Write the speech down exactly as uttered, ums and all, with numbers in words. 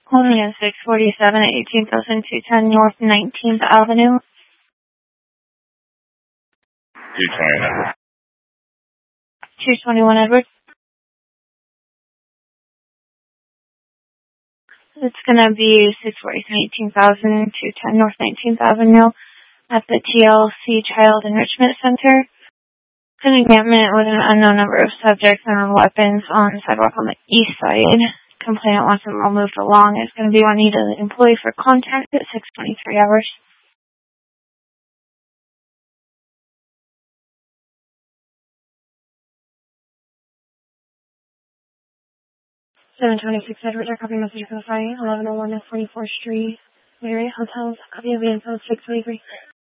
Only in six forty-seven at eighteen thousand two hundred ten North nineteenth Avenue. two twenty Edward. two twenty-one Edward. It's going to be six forty-seven, eighteen thousand two hundred ten North nineteenth Avenue at the T L C Child Enrichment Center. It's an encampment with an unknown number of subjects and weapons on the sidewalk on the east side. Complainant wants them all moved along. It's going to be one needed employee for contact at six twenty-three hours. seven twenty-six Edward, copy message for the fire, eleven oh one F forty-fourth Street, Marriott Hotels, copy of the info, six twenty-three.